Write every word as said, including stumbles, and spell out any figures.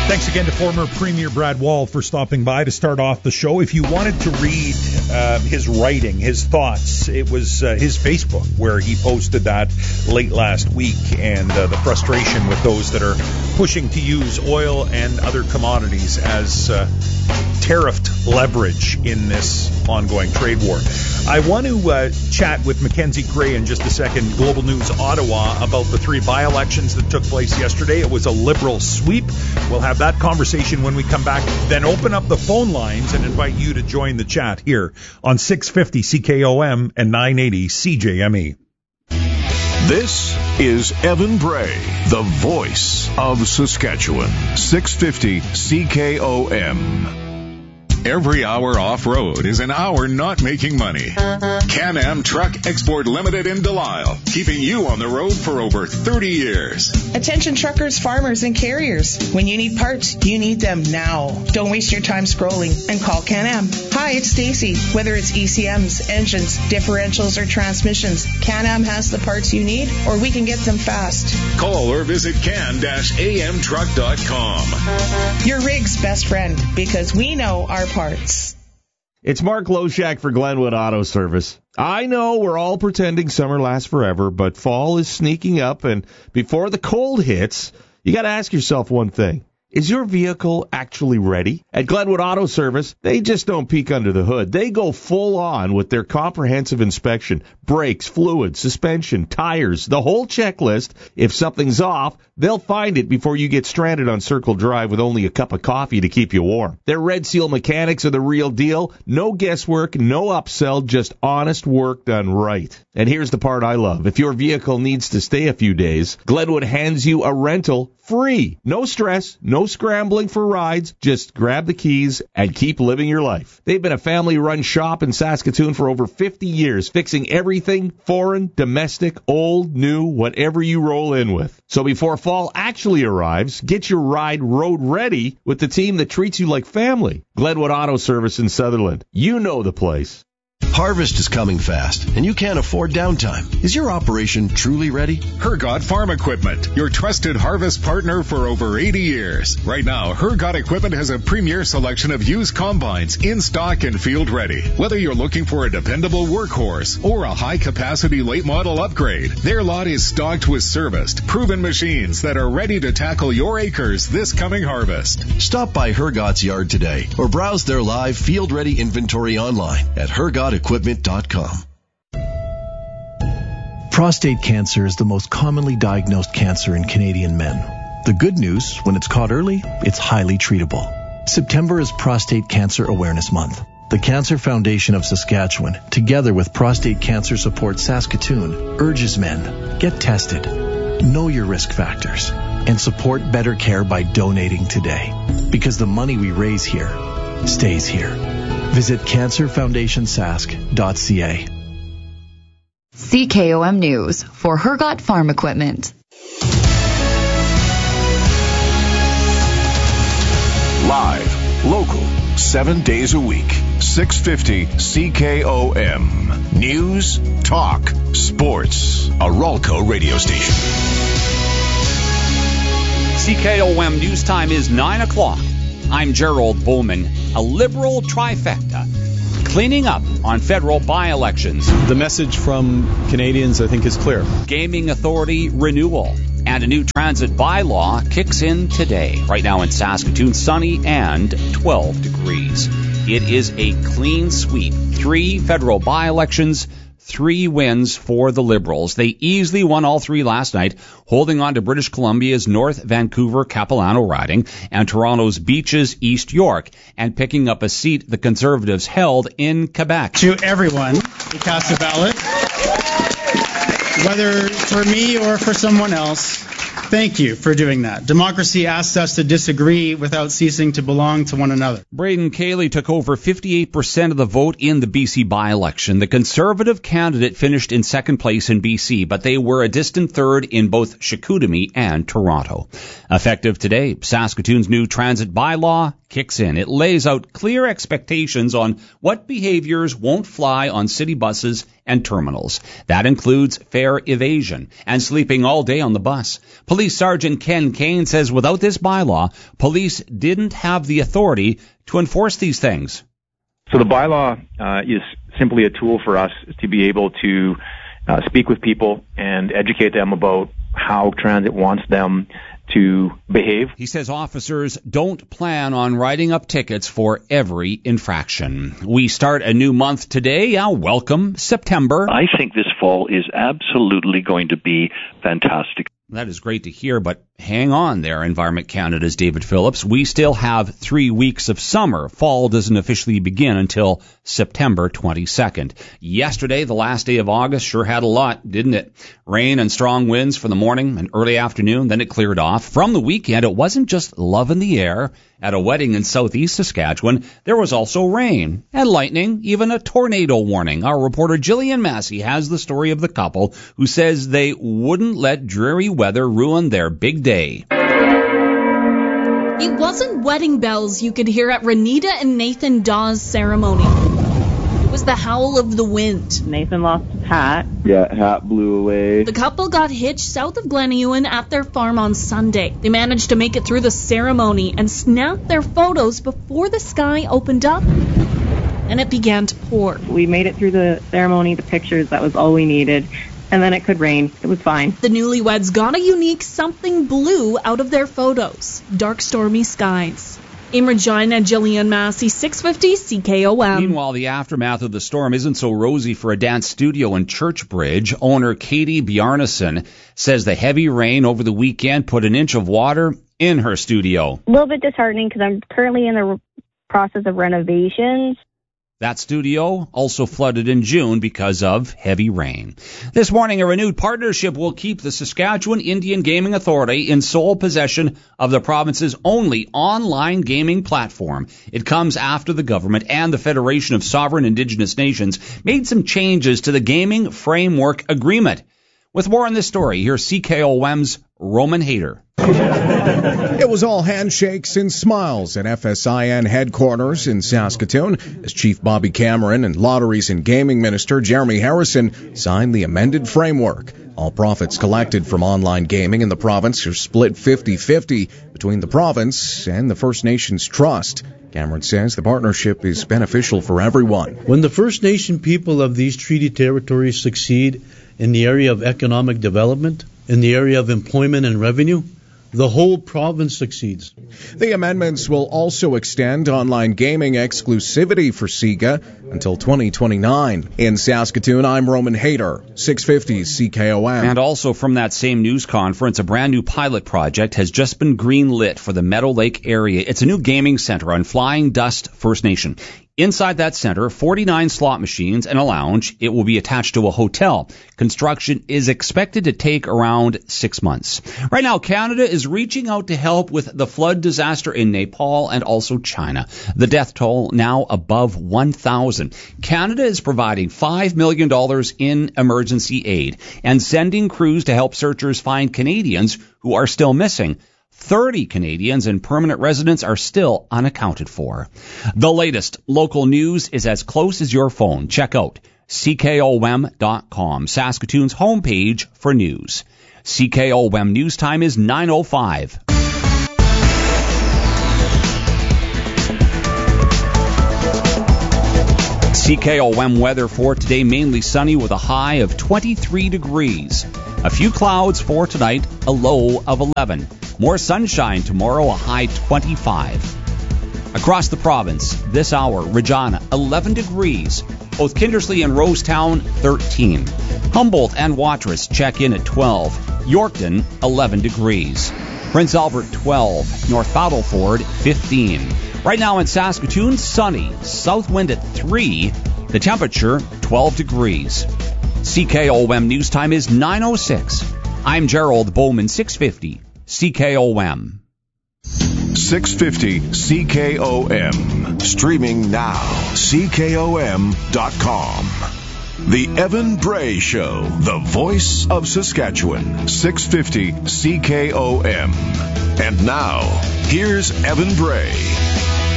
Thanks again to former Premier Brad Wall for stopping by to start off the show. If you wanted to read uh, his writing, his thoughts, it was uh, his Facebook where he posted that late last week, and uh, the frustration with those that are pushing to use oil and other commodities as uh, tariffed leverage in this ongoing trade war. I want to uh, chat with Mackenzie Gray in just a second, Global News Ottawa, about the three by-elections that took place yesterday. It was a Liberal sweep. We'll have that conversation when we come back, then open up the phone lines and invite you to join the chat here on six fifty C K O M and nine eighty C J M E. This is Evan Bray, the voice of Saskatchewan. six fifty C K O M. Every hour off-road is an hour not making money. Can-Am Truck Export Limited in Delisle, keeping you on the road for over thirty years. Attention truckers, farmers, and carriers. When you need parts, you need them now. Don't waste your time scrolling and call Can-Am. Hi, it's Stacy. Whether it's E C Ms, engines, differentials, or transmissions, Can-Am has the parts you need, or we can get them fast. Call or visit can A M truck dot com. Your rig's best friend, because we know our parts. It's Mark Loshak for Glenwood Auto Service. I know we're all pretending summer lasts forever, but fall is sneaking up, and before the cold hits, you got to ask yourself one thing. Is your vehicle actually ready? At Glenwood Auto Service, they just don't peek under the hood. They go full on with their comprehensive inspection. Brakes, fluids, suspension, tires, the whole checklist. If something's off, they'll find it before you get stranded on Circle Drive with only a cup of coffee to keep you warm. Their Red Seal mechanics are the real deal. No guesswork, no upsell, just honest work done right. And here's the part I love. If your vehicle needs to stay a few days, Glenwood hands you a rental free. No stress, no scrambling for rides. Just grab the keys and keep living your life. They've been a family-run shop in Saskatoon for over fifty years, fixing everything foreign, domestic, old, new, whatever you roll in with. So before fall actually arrives, get your ride road ready with the team that treats you like family. Glenwood Auto Service in Sutherland. You know the place. Harvest is coming fast, and you can't afford downtime. Is your operation truly ready? Hergot Farm Equipment, your trusted harvest partner for over eighty years. Right now, Hergot Equipment has a premier selection of used combines in stock and field ready. Whether you're looking for a dependable workhorse or a high-capacity late-model upgrade, their lot is stocked with serviced, proven machines that are ready to tackle your acres this coming harvest. Stop by Hergot's yard today or browse their live field-ready inventory online at hergot equipment dot com. Prostate cancer is the most commonly diagnosed cancer in Canadian men. The good news, when it's caught early, it's highly treatable. September is Prostate Cancer Awareness Month. The Cancer Foundation of Saskatchewan, together with Prostate Cancer Support Saskatoon, urges men, get tested, know your risk factors, and support better care by donating today. Because the money we raise here stays here. Visit cancer foundation sask dot c a. C K O M News for Hergot Farm Equipment. Live, local, seven days a week. six fifty C K O M. News, talk, sports. A Ralco radio station. C K O M News Time is nine o'clock. I'm Gerald Bowman. A Liberal trifecta cleaning up on federal by-elections. The message from Canadians, I think, is clear. Gaming authority renewal and a new transit bylaw kicks in today. Right now in Saskatoon, sunny and twelve degrees. It is a clean sweep. Three federal by-elections, three wins for the Liberals. They easily won all three last night, holding on to British Columbia's North Vancouver Capilano riding and Toronto's Beaches East York, and picking up a seat the Conservatives held in Quebec. To everyone who cast a ballot, whether for me or for someone else, thank you for doing that. Democracy asks us to disagree without ceasing to belong to one another. Braden Cayley took over fifty-eight percent of the vote in the B C by-election. The Conservative candidate finished in second place in B C, but they were a distant third in both Chicoutimi and Toronto. Effective today, Saskatoon's new transit bylaw kicks in. It lays out clear expectations on what behaviors won't fly on city buses and terminals. That includes fare evasion and sleeping all day on the bus. Police Sergeant Ken Kane says without this bylaw, police didn't have the authority to enforce these things. So the bylaw uh, is simply a tool for us to be able to uh, speak with people and educate them about how transit wants them to behave. He says officers don't plan on writing up tickets for every infraction. We start a new month today. Now, welcome September. I think this fall is absolutely going to be fantastic. That is great to hear, but hang on there, Environment Canada's David Phillips. We still have three weeks of summer. Fall doesn't officially begin until September twenty-second. Yesterday, the last day of August, sure had a lot, didn't it? Rain and strong winds for the morning and early afternoon, then it cleared off. From the weekend, it wasn't just love in the air. At a wedding in southeast Saskatchewan, there was also rain and lightning, even a tornado warning. Our reporter Jillian Massey has the story of the couple who says they wouldn't let dreary weather ruin their big day. It wasn't wedding bells you could hear at Renita and Nathan Dawes' ceremony. It was the howl of the wind. Nathan lost his hat. Yeah, hat blew away. The couple got hitched south of Glenewan at their farm on Sunday. They managed to make it through the ceremony and snapped their photos before the sky opened up and it began to pour. We made it through the ceremony, the pictures, that was all we needed. And then it could rain. It was fine. The newlyweds got a unique something blue out of their photos. Dark, stormy skies. In Regina, Jillian Massey, six fifty C K O M. Meanwhile, the aftermath of the storm isn't so rosy for a dance studio in Churchbridge. Owner Katie Bjarnason says the heavy rain over the weekend put an inch of water in her studio. A little bit disheartening because I'm currently in the re- process of renovations. That studio also flooded in June because of heavy rain. This morning, a renewed partnership will keep the Saskatchewan Indian Gaming Authority in sole possession of the province's only online gaming platform. It comes after the government and the Federation of Sovereign Indigenous Nations made some changes to the Gaming Framework Agreement. With more on this story, here's C K O M's Roman Hayter. It was all handshakes and smiles at F S I N headquarters in Saskatoon as Chief Bobby Cameron and Lotteries and Gaming Minister Jeremy Harrison signed the amended framework. All profits collected from online gaming in the province are split fifty-fifty between the province and the First Nations Trust. Cameron says the partnership is beneficial for everyone. When the First Nation people of these treaty territories succeed in the area of economic development, in the area of employment and revenue, the whole province succeeds. The amendments will also extend online gaming exclusivity for SIGA until twenty twenty-nine. In Saskatoon, I'm Roman Hayter, six fifty C K O M. And also from that same news conference, a brand new pilot project has just been greenlit for the Meadow Lake area. It's a new gaming center on Flying Dust First Nation. Inside that center, forty-nine slot machines and a lounge. It will be attached to a hotel. Construction is expected to take around six months. Right now, Canada is reaching out to help with the flood disaster in Nepal and also China. The death toll now above one thousand. Canada is providing five million dollars in emergency aid and sending crews to help searchers find Canadians who are still missing. thirty Canadians and permanent residents are still unaccounted for. The latest local news is as close as your phone. Check out C K O M dot com, Saskatoon's homepage for news. C K O M News Time is nine oh five. C K O M weather for today, mainly sunny with a high of twenty-three degrees. A few clouds for tonight, a low of eleven. More sunshine tomorrow, a high twenty-five. Across the province, this hour, Regina, eleven degrees. Both Kindersley and Rosetown, thirteen. Humboldt and Watrous check in at twelve. Yorkton, eleven degrees. Prince Albert, twelve. North Battleford, fifteen. Right now in Saskatoon, sunny. South wind at three. The temperature, twelve degrees. C K O M News Time is nine oh six. I'm Gerald Bowman, six fifty. C K O M. six fifty C K O M. Streaming now. C K O M dot com. The Evan Bray Show, the voice of Saskatchewan. six fifty C K O M. And now, here's Evan Bray.